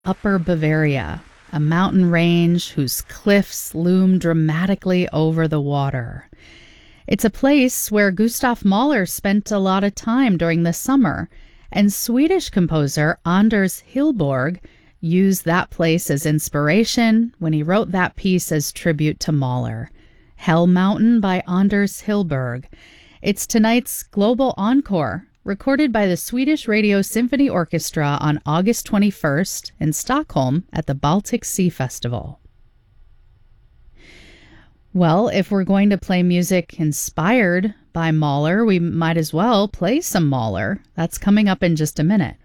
Upper Bavaria, a mountain range whose cliffs loom dramatically over the water. It's a place where Gustav Mahler spent a lot of time during the summer, and Swedish composer Anders Hillborg used that place as inspiration when he wrote that piece as tribute to Mahler. Hell Mountain by Anders Hillborg. It's tonight's Global Encore, recorded by the Swedish Radio Symphony Orchestra on August 21st in Stockholm at the Baltic Sea Festival. Well, if we're going to play music inspired by Mahler, we might as well play some Mahler. That's coming up in just a minute.